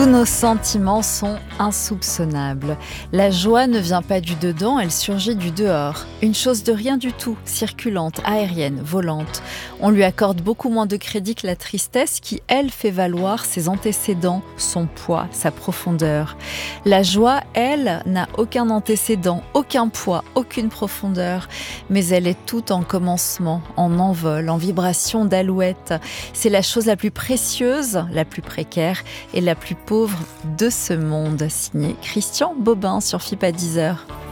nos sentiments sont insoupçonnables. La joie ne vient pas du dedans, elle surgit du dehors. Une chose de rien du tout, circulante, aérienne, volante. On lui accorde beaucoup moins de crédit que la tristesse qui, elle, fait valoir ses antécédents, son poids, sa profondeur. La joie, elle, n'a aucun antécédent, aucun poids, aucune profondeur. Mais elle est toute en commencement, en envol, en vibration d'alouette. C'est la chose la plus précieuse, la plus précaire et la plus pauvre de ce monde, signé Christian Bobin sur FIP à 10h.